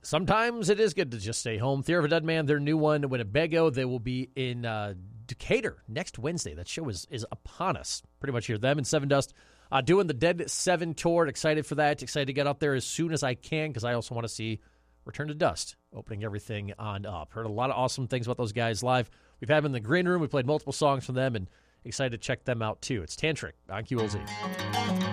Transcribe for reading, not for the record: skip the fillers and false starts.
sometimes it is good to just stay home. Theory of a Dead Man, their new one, Winnebago. They will be in Decatur next Wednesday. That show is upon us. Pretty much here. Them and Seven Dust doing the Dead 7 tour. Excited for that. Excited to get up there as soon as I can because I also want to see Return to Dust opening everything on up. Heard a lot of awesome things about those guys live. We've had them in the green room. We played multiple songs from them and excited to check them out too. It's Tantric on QLZ.